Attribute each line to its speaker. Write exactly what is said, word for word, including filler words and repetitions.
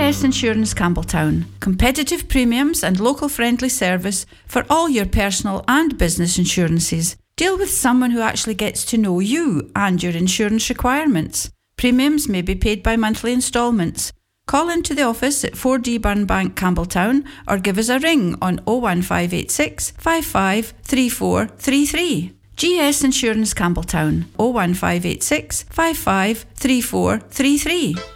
Speaker 1: S Insurance Campbelltown. Competitive premiums and local friendly service for all your personal and business insurances. Deal with someone who actually gets to know you and your insurance requirements. Premiums may be paid by monthly instalments. Call into the office at four D Burnbank, Campbelltown, or give us a ring on oh one five eight six, five five three four three three. G S Insurance Campbelltown, oh one five eight six, five five three four three three.